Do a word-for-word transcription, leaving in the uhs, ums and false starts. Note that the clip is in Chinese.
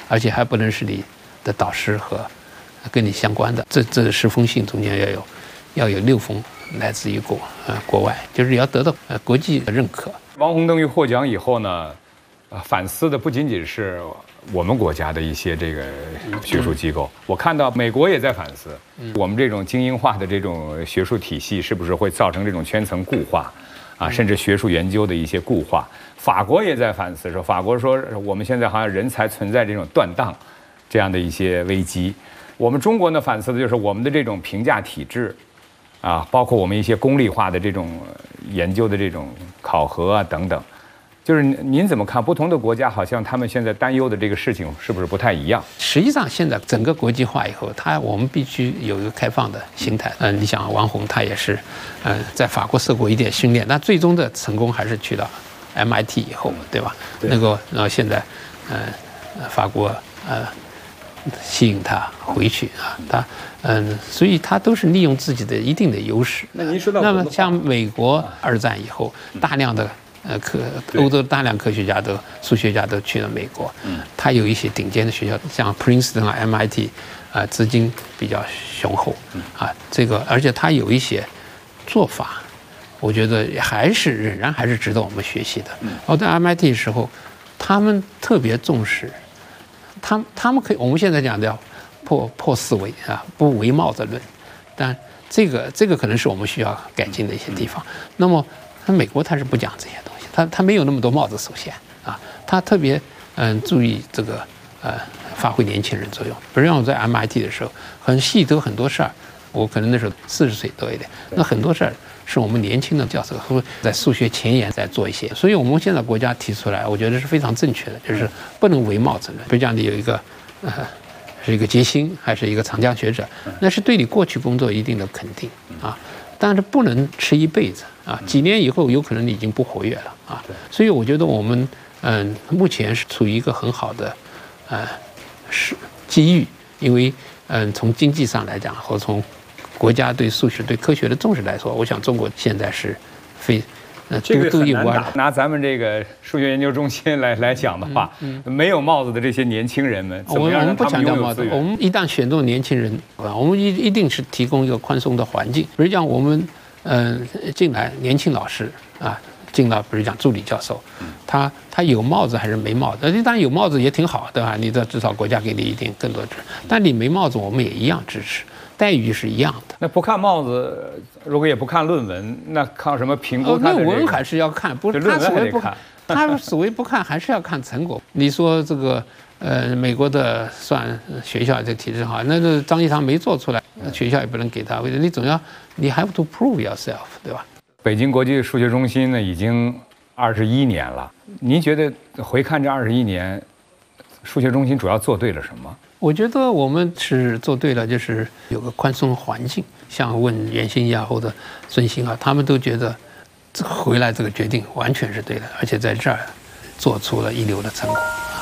而且还不能是你的导师和跟你相关的。这这十封信中间要有要有六封来自于国呃国外，就是要得到呃国际的认可。 王洪登于获奖以后呢，呃，反思的不仅仅是我们国家的一些这个学术机构，我看到美国也在反思，我们这种精英化的这种学术体系是不是会造成这种圈层固化，啊，甚至学术研究的一些固化。法国也在反思，说法国说我们现在好像人才存在这种断档，这样的一些危机。我们中国呢反思的就是我们的这种评价体制，啊，包括我们一些功利化的这种研究的这种考核啊等等。就是您怎么看？不同的国家好像他们现在担忧的这个事情是不是不太一样？ 实际上，现在整个国际化以后，它我们必须有一个开放的心态。嗯、呃，你想王洪他也是，嗯、呃，在法国受过一点训练，但最终的成功还是去到 M I T 以后，对吧？对那个，然后现在，呃，法国呃吸引他回去啊，他嗯、呃，所以他都是利用自己的一定的优势。 那您说到那么像美国二战以后，大量的。呃，科欧洲大量科学家都、数学家都去了美国。嗯，他有一些顶尖的学校，像 Princeton 啊、M I T， 啊，资金比较雄厚。啊，这个而且他有一些做法，我觉得还是仍然还是值得我们学习的。我在 M I T 的时候，他们特别重视，他们他们可以我们现在讲的破破思维啊，不唯帽子论，但这个这个可能是我们需要改进的一些地方。那么，那美国他是不讲这些东西。他他没有那么多帽子，首先啊，他特别嗯注意这个呃发挥年轻人作用。比如让我在 M I T 的时候，很细都很多事儿，我可能那时候四十岁多一点，那很多事儿是我们年轻的教授会在数学前沿在做一些。所以我们现在国家提出来，我觉得是非常正确的，就是不能唯帽子论。比如讲你有一个呃是一个杰星还是一个长江学者，那是对你过去工作一定的肯定啊。但是不能吃一辈子啊！几年以后有可能你已经不活跃了啊！所以我觉得我们嗯，目前是处于一个很好的呃是机遇，因为嗯，从经济上来讲，或从国家对数学、对科学的重视来说，我想中国现在是非呃独独一无二的。 拿咱们这个数学研究中心来来讲的话，嗯嗯、没有帽子的这些年轻人们，怎么样让他们拥有资源？ 我们一旦选中年轻人啊，我们一一定是提供一个宽松的环境。比如讲，我们嗯、呃、进来年轻老师啊，进到比如讲助理教授，他他有帽子还是没帽子？当然有帽子也挺好，对吧？你这至少国家给你一点更多支持。但你没帽子，我们也一样支持。待遇是一样的。 那不看帽子，如果也不看论文，那靠什么评估他的、这个？ 论文还是要看，不是他所谓不看，他所谓不看还是要看成果。你说这个呃，美国的算学校这体制好，那个张一堂没做出来，学校也不能给他，你总要你 have to prove yourself， 对吧？ 北京国际数学中心呢，已经二十一年了。您觉得回看这二十一年，数学中心主要做对了什么？ 我觉得我们是做对了，就是有个宽松的环境。像问袁兴亚或者孙兴啊，他们都觉得回来这个决定完全是对的，而且在这儿做出了一流的成果。